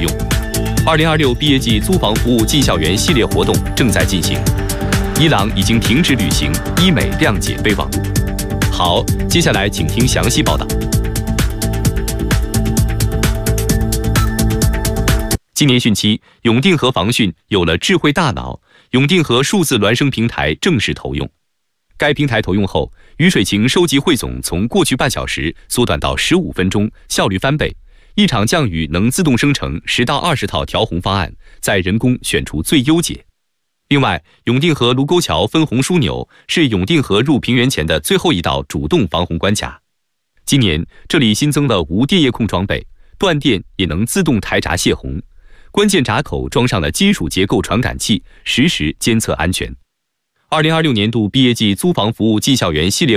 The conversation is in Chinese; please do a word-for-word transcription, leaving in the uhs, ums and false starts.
用。二零二六毕业季租房服务进校园系列活动正在进行，伊朗已经停止履行医美谅解备忘录。好，接下来请听详细报道。今年汛期，永定河防汛有了智慧大脑，永定河数字孪生平台正式投用。该平台投用后，雨水情收集汇总从过去半小时缩短到十五分钟，效率翻倍。一场降雨能自动生成十到二十套调洪方案，再人工选出最优解。另外，永定河卢沟桥分洪枢纽是永定河入平原前的最后一道主动防洪关卡。今年这里新增了无电业控装备，断电也能自动台闸泄洪。关键闸口装上了金属结构传感器，实时监测安全。二零二六年度毕业季租房服务进校园系列